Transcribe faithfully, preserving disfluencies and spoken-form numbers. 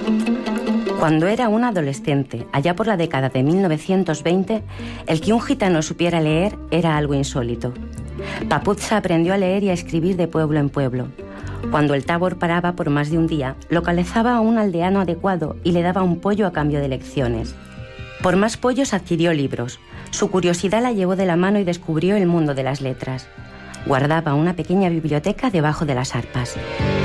Cuando era un adolescente, allá por la década de mil novecientos veinte, el que un gitano supiera leer era algo insólito. Papuzza aprendió a leer y a escribir de pueblo en pueblo. Cuando el tabor paraba por más de un día, localizaba a un aldeano adecuado y le daba un pollo a cambio de lecciones. Por más pollos adquirió libros. Su curiosidad la llevó de la mano y descubrió el mundo de las letras. Guardaba una pequeña biblioteca debajo de las arpas.